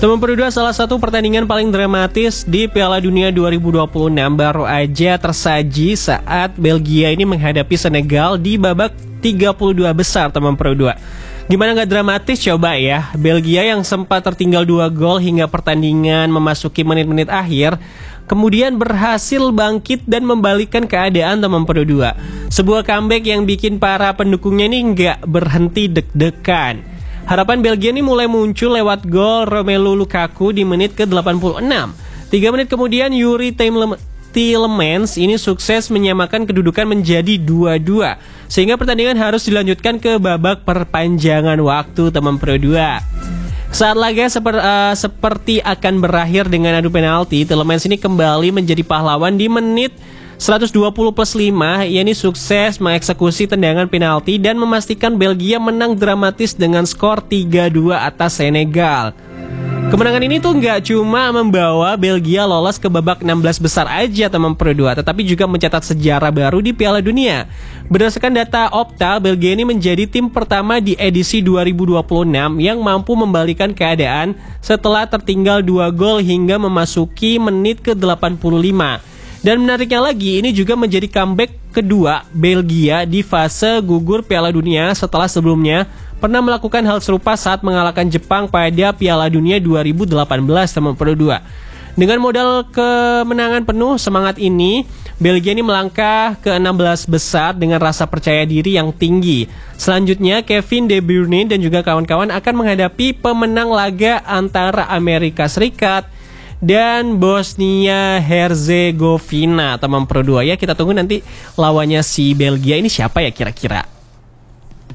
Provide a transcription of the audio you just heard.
Teman Pro 2, salah satu pertandingan paling dramatis di Piala Dunia 2026 baru aja tersaji saat Belgia ini menghadapi Senegal di babak 32 besar, teman Pro 2. Gimana gak dramatis coba ya? Belgia yang sempat tertinggal 2 gol hingga pertandingan memasuki menit-menit akhir, kemudian berhasil bangkit dan membalikkan keadaan, teman Pro 2. Sebuah comeback yang bikin para pendukungnya ini gak berhenti deg-degan. Harapan Belgia ini mulai muncul lewat gol Romelu Lukaku di menit ke-86. 3 menit kemudian Yuri Tielemans ini sukses menyamakan kedudukan menjadi 2-2. Sehingga pertandingan harus dilanjutkan ke babak perpanjangan waktu, teman Pro 2. Saat laga seperti akan berakhir dengan adu penalti, Tielemans ini kembali menjadi pahlawan di menit 120+5, yakni sukses mengeksekusi tendangan penalti dan memastikan Belgia menang dramatis dengan skor 3-2 atas Senegal. Kemenangan ini tuh nggak cuma membawa Belgia lolos ke babak 16 besar aja, teman Pro 2, tetapi juga mencatat sejarah baru di Piala Dunia. Berdasarkan data Opta, Belgia ini menjadi tim pertama di edisi 2026 yang mampu membalikan keadaan setelah tertinggal 2 gol hingga memasuki menit ke-85. Dan menariknya lagi, ini juga menjadi comeback kedua Belgia di fase gugur Piala Dunia setelah sebelumnya pernah melakukan hal serupa saat mengalahkan Jepang pada Piala Dunia 2018, teman Pro 2. Dengan modal kemenangan penuh semangat ini, Belgia ini melangkah ke 16 besar dengan rasa percaya diri yang tinggi. Selanjutnya, Kevin De Bruyne dan juga kawan-kawan akan menghadapi pemenang laga antara Amerika Serikat dan Bosnia Herzegovina, teman Pro 2 ya. Kita tunggu nanti lawannya si Belgia ini siapa ya kira-kira.